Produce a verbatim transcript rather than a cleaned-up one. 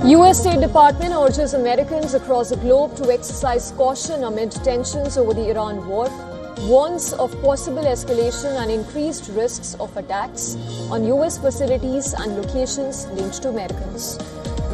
U S State Department urges Americans across the globe to exercise caution amid tensions over the Iran war, warns of possible escalation and increased risks of attacks on U S facilities and locations linked to Americans.